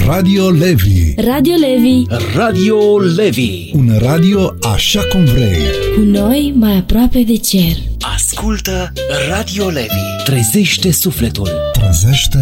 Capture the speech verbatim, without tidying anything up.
Radio Levi. Radio Levi. Radio Levi. Un radio așa cum vrei. Cu noi mai aproape de cer. Ascultă Radio Levi. Trezește sufletul. Trezește